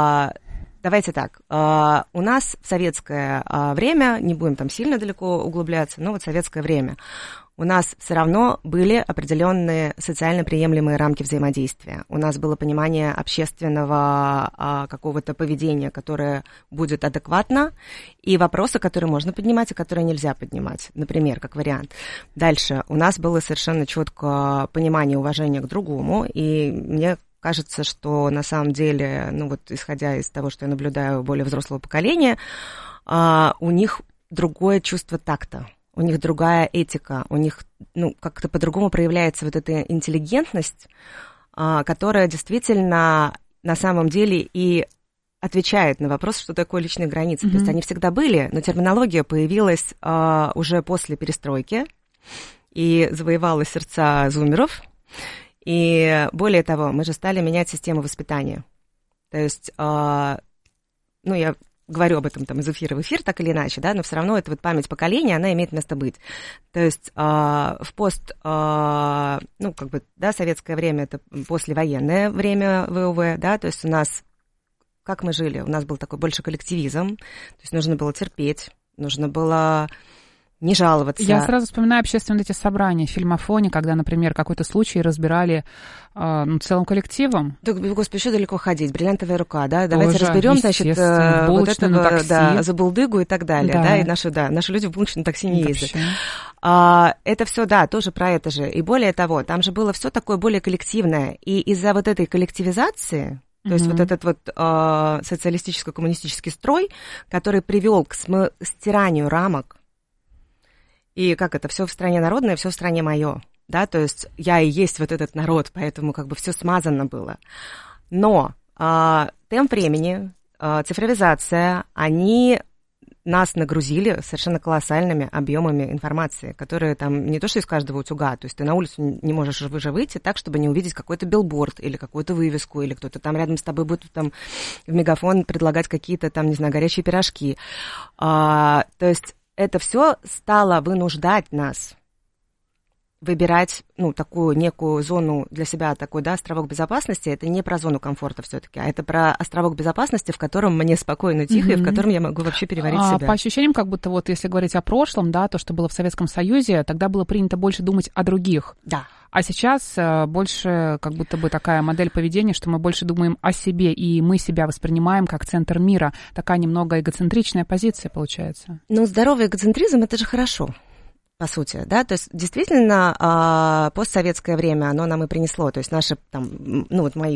Давайте так, у нас в советское время, не будем там сильно далеко углубляться, но вот советское время, у нас все равно были определенные социально приемлемые рамки взаимодействия. У нас было понимание общественного а, какого-то поведения, которое будет адекватно, и вопросы, которые можно поднимать, и которые нельзя поднимать, например, как вариант. Дальше у нас было совершенно четкое понимание уважения к другому, и мне кажется, что на самом деле, ну вот исходя из того, что я наблюдаю более взрослого поколения, у них другое чувство такта, у них другая этика, у них, ну, как-то по-другому проявляется вот эта интеллигентность, которая действительно на самом деле и отвечает на вопрос, что такое личные границы. Mm-hmm. То есть они всегда были, но терминология появилась уже после перестройки и завоевала сердца зумеров. И более того, мы же стали менять систему воспитания. То есть, ну, я говорю об этом там из эфира в эфир, так или иначе, да, но все равно эта вот память поколения, она имеет место быть. То есть в пост, ну, как бы, да, советское время, это послевоенное время ВОВ, да, то есть у нас, как мы жили, у нас был такой больше коллективизм, то есть нужно было терпеть, нужно было не жаловаться. Я сразу вспоминаю общественные эти собрания в фильмофоне, когда, например, какой-то случай разбирали э, ну, целым коллективом. Да, господи, еще далеко ходить. Бриллиантовая рука, да? Давайте Тоже, разберем, значит, э, вот этого, да, забулдыгу и так далее, да, да? И наши, да, наши люди в булочном такси не ездят. А, это все, да, тоже про это же. И более того, там же было все такое более коллективное. И из-за вот этой коллективизации, то mm-hmm. есть вот этот вот э, социалистическо-коммунистический строй, который привел к см- стиранию рамок. И как это, все в стране народное, все в стране мое, да, то есть я и есть вот этот народ, поэтому как бы все смазано было. Но э, темп времени, э, цифровизация, они нас нагрузили совершенно колоссальными объемами информации, которые там не то что из каждого утюга, то есть ты на улицу не можешь уже выйти так, чтобы не увидеть какой-то билборд или какую-то вывеску, или кто-то там рядом с тобой будет там в мегафон предлагать какие-то там, не знаю, горячие пирожки. А, то есть это все стало вынуждать нас выбирать, ну, такую некую зону для себя, такой, да, островок безопасности. Это не про зону комфорта все-таки, а это про островок безопасности, в котором мне спокойно, тихо, mm-hmm. и в котором я могу вообще переварить а, себя. По ощущениям, как будто вот если говорить о прошлом, да, то, что было в Советском Союзе, тогда было принято больше думать о других. Да. А сейчас больше как будто бы такая модель поведения, что мы больше думаем о себе, и мы себя воспринимаем как центр мира. Такая немного эгоцентричная позиция получается. Ну, здоровый эгоцентризм – это же хорошо. По сути, да, то есть действительно постсоветское время, оно нам и принесло, то есть наши там, ну вот мои